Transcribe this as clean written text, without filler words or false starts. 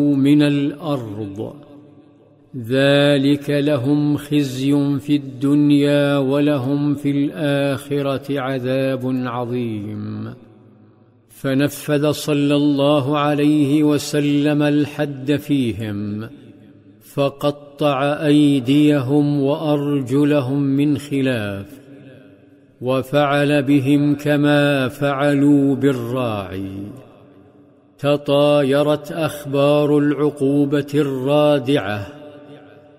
من الأرض، ذلك لهم خزي في الدنيا ولهم في الآخرة عذاب عظيم. فنفذ صلى الله عليه وسلم الحد فيهم، فقطع أيديهم وأرجلهم من خلاف، وفعل بهم كما فعلوا بالراعي. تطايرت أخبار العقوبة الرادعة